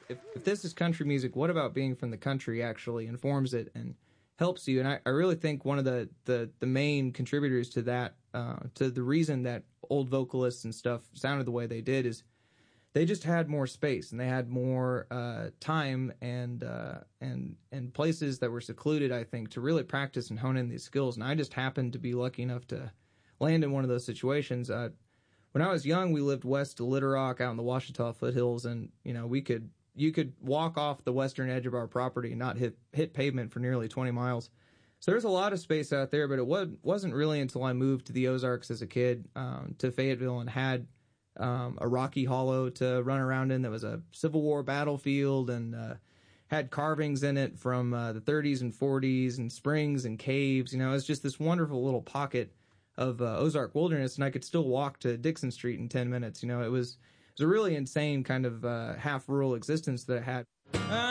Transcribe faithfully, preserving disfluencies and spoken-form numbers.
if, if this is country music, what about being from the country actually informs it and helps you? And I, I really think one of the, the, the main contributors to that, uh, to the reason that old vocalists and stuff sounded the way they did is they just had more space and they had more uh, time and uh, and and places that were secluded, I think, to really practice and hone in these skills. And I just happened to be lucky enough to land in one of those situations. Uh, when I was young, we lived west of Little Rock out in the Ouachita foothills, and you know we could you could walk off the western edge of our property and not hit hit pavement for nearly twenty miles. So there's a lot of space out there, but it was, wasn't really until I moved to the Ozarks as a kid um, to Fayetteville and had Um, a rocky hollow to run around in that was a Civil War battlefield and uh, had carvings in it from uh, the thirties and forties and springs and caves. You know, it was just this wonderful little pocket of uh, Ozark wilderness, and I could still walk to Dixon Street in ten minutes. You know, it was, it was a really insane kind of uh, half-rural existence that I had.